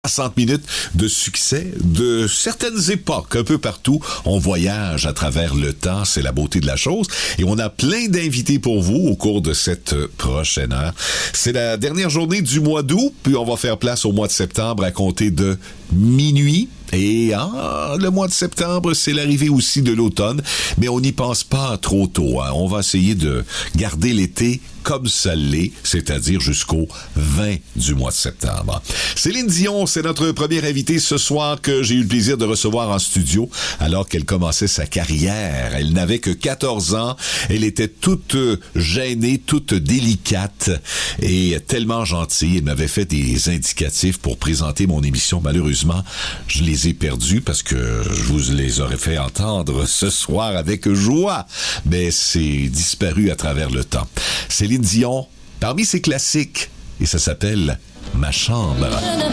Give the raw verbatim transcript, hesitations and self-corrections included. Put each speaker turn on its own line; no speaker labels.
soixante minutes de succès de certaines époques, un peu partout. On voyage à travers le temps, c'est la beauté de la chose. Et on a plein d'invités pour vous au cours de cette prochaine heure. C'est la dernière journée du mois d'août, puis on va faire place au mois de septembre à compter de minuit. Et ah, le mois de septembre, c'est l'arrivée aussi de l'automne, mais on n'y pense pas trop tôt. Hein. On va essayer de garder l'été comme ça l'est, c'est-à-dire jusqu'au vingt du mois de septembre. Céline Dion, c'est notre première invitée ce soir que j'ai eu le plaisir de recevoir en studio alors qu'elle commençait sa carrière. Elle n'avait que quatorze ans, elle était toute gênée, toute délicate et tellement gentille. Elle m'avait fait des indicatifs pour présenter mon émission. Malheureusement, je les ai perdus parce que je vous les aurais fait entendre ce soir avec joie, mais c'est disparu à travers le temps. Céline Dion, parmi ses classiques, et ça s'appelle « Ma chambre ».